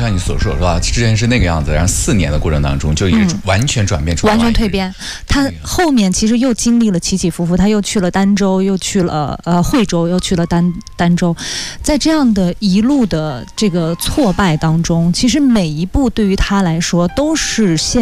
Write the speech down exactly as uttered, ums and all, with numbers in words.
像你所说的话，之前是那个样子，然后四年的过程当中就也完全转变出来、 嗯，完全蜕变。他后面其实又经历了起起伏伏，他又去了儋州，又去了呃惠州，又去了儋儋州，在这样的一路的这个挫败当中，其实每一步对于他来说都是现